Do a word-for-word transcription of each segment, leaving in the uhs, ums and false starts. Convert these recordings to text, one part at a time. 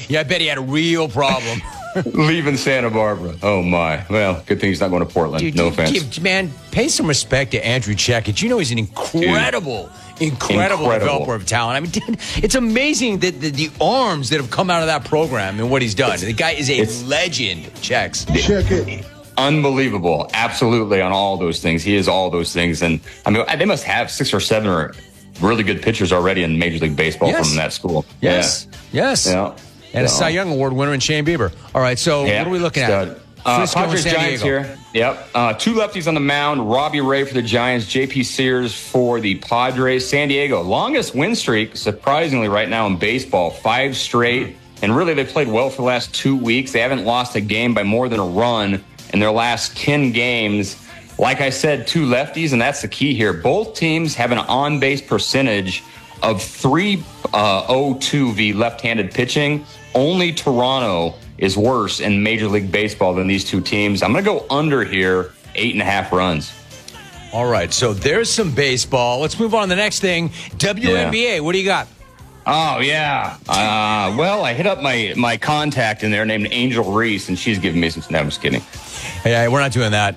Yeah, I bet he had a real problem. Leaving Santa Barbara. Oh, my. Well, good thing he's not going to Portland. Dude, no dude, offense. Give, man, pay some respect to Andrew Checkett. You know he's an incredible, incredible, Incredible. developer of talent. I mean, dude, it's amazing that the, the arms that have come out of that program and what he's done. The guy is a legend, Checks. Checkett. Unbelievable. Absolutely on all those things. He is all those things. And, I mean, they must have six or seven or really good pitchers already in Major League Baseball Yes. from that school. Yes. Yeah. Yes. Yeah. And a So- Cy Young Award winner in Shane Bieber. All right, so Yeah, what are we looking stud. at? Uh, Frisco and Padres San Giants Diego. here. Yep. Uh, two lefties on the mound. Robbie Ray for the Giants. J P Sears for the Padres. San Diego. Longest win streak, surprisingly, right now in baseball. Five straight. And really, they played well for the last two weeks. They haven't lost a game by more than a run in their last ten games. Like I said, two lefties, and that's the key here. Both teams have an on-base percentage of three oh two v left-handed pitching. Only Toronto is worse in Major League Baseball than these two teams. I'm going to go under here, eight and a half runs. All right, so there's some baseball. Let's move on to the next thing. W N B A, what do you got? Oh, yeah. Uh, well, I hit up my, my contact in there named Angel Reese, and she's giving me some... No, I'm just kidding. Hey, we're not doing that.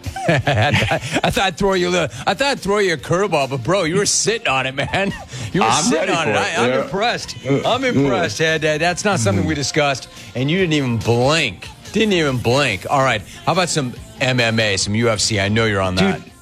I thought I'd throw you a little, I thought I'd throw you a curveball, but bro, you were sitting on it, man. You were I'm sitting ready on for it. it, I, I'm yeah. impressed. I'm impressed, Ed. Uh, That's not something we discussed, and you didn't even blink. Didn't even blink. All right. How about some M M A, some U F C? I know you're on that. Dude,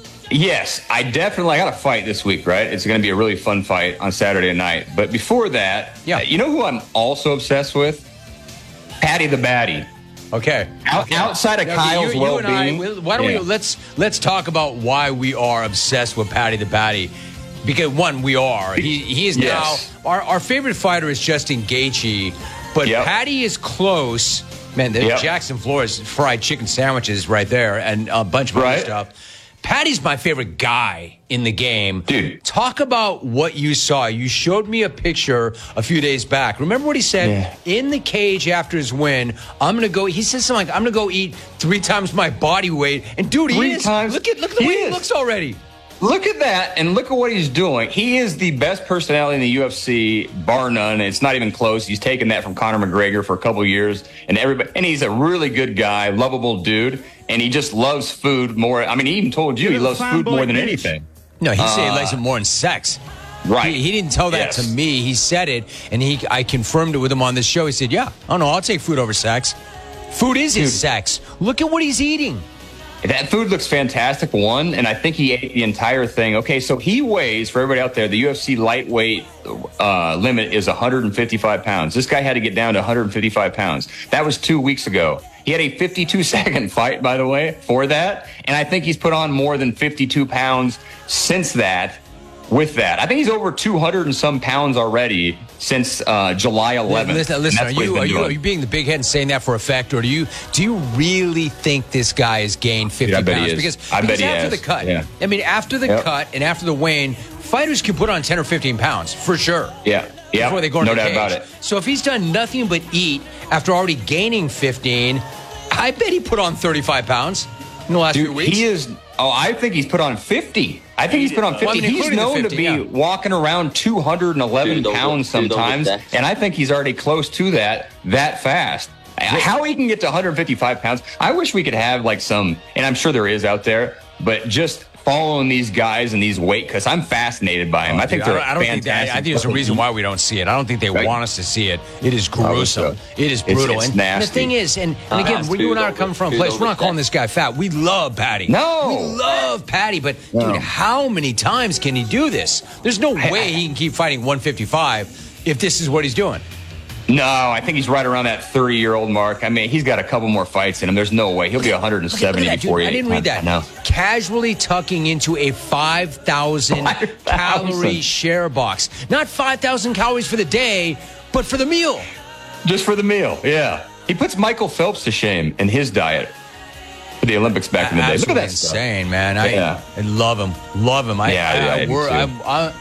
yes, I definitely I got a fight this week, right? It's going to be a really fun fight on Saturday night. But before that, Yeah. you know who I'm also obsessed with? Patty the Batty. Okay. Out, Okay. Outside of Okay, Kyle's you, you and I, well-being. we- why don't Yeah. we let's let's talk about why we are obsessed with Patty the Batty. Because one, we are. He he is Yes. now our, our favorite fighter is Justin Gaethje, but Yep. Patty is close. Man, the Yep. Jackson Flores fried chicken sandwiches right there, and a bunch of other Right. stuff. Patty's my favorite guy in the game. Dude. Talk about what you saw. You showed me a picture a few days back. Remember what he said? Yeah. In the cage after his win, I'm going to go, he said something like, I'm going to go eat three times my body weight. And dude, he Three is. times? Look at, look at the He way he is. looks already. Look at that, and look at what he's doing. He is the best personality in the U F C, bar none. It's not even close. He's taken that from Conor McGregor for a couple years, and everybody. And he's a really good guy, lovable dude, and he just loves food more. I mean, he even told you he loves food more than anything. No, he said he Uh, likes it more than sex. Right. He, he didn't tell that Yes. to me. He said it, and he I confirmed it with him on this show. He said, yeah, oh no, I'll take food over sex. Food is his Dude. sex. Look at what he's eating. That food looks fantastic, one, and I think he ate the entire thing. Okay, so he weighs, for everybody out there, the U F C lightweight uh, limit is one hundred fifty-five pounds. This guy had to get down to one hundred fifty-five pounds. That was two weeks ago. He had a fifty-two second fight, by the way, for that, and I think he's put on more than fifty-two pounds since that. With that, I think he's over two hundred and some pounds already since uh, July eleventh. Listen, and listen are, that's what you, he's been are, you, doing. are you being the big head and saying that for effect, or do you do you really think this guy has gained fifty Dude, I bet pounds? he is. Because, I bet because he after has. the cut, Yeah. I mean, after the Yep. cut and after the weigh-in, fighters can put on ten or fifteen pounds for sure. Yeah, yeah, Before they go into no the doubt cage. about it. So if he's done nothing but eat after already gaining fifteen, I bet he put on thirty-five pounds in the last Dude, few weeks. he is. Oh, I think he's put on fifty. I think he's put on fifty. Well, I mean, he's including the known fifty, to be yeah. walking around two hundred eleven Dude, don't pounds go- dude, don't sometimes, look that. and I think he's already close to that that fast. How he can get to one hundred fifty-five pounds? I wish we could have like some, and I'm sure there is out there, but just following these guys and these weight, because I'm fascinated by them. I think Dude, they're I don't, I don't think fantastic. that, I think there's a reason why we don't see it. I don't think they Right. want us to see it. It is gruesome. so. It is It's- brutal. it's and, and the nasty. thing is, and, and again, Uh, where you and I are dude, coming from a dude, place, we're not over calling that. this guy fat. We love Patty. No. We love Patty, but No. dude, how many times can he do this? There's no I- way I- he can keep fighting one fifty-five if this is what he's doing. No, I think he's right around that thirty-year-old mark. I mean, he's got a couple more fights in him. There's no way. He'll be one hundred Look at seventy that, dude. before he... I didn't read that. I know. Casually tucking into a five thousand five thousand. calorie share box. Not five thousand calories for the day, but for the meal. Just for the meal, yeah. He puts Michael Phelps to shame in his diet for the Olympics back in the day. Look at Absolutely that stuff. insane, man. I, Yeah. I love him. Love him. I, Yeah, I, yeah, I, I do wor- too. I, I,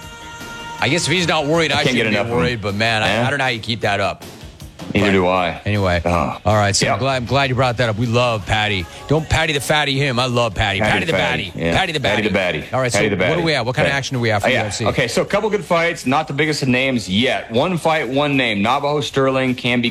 I guess if he's not worried, I, can't get shouldn't enough be of him. worried. But, man, I, Yeah. I don't know how you keep that up. Neither do I. Anyway, Oh. all right. So Yeah. I'm, glad, I'm glad you brought that up. We love Patty. Don't Patty the Fatty him. I love Patty. Patty, Patty the the Batty. Fatty, yeah. Patty the Batty. Patty the Batty. All right. Patty so the what Batty. do we have? What kind of Okay. action do we have for Oh, U yeah. F C? Okay, so a couple good fights. Not the biggest of names yet. One fight, one name. Navajo Sterling can be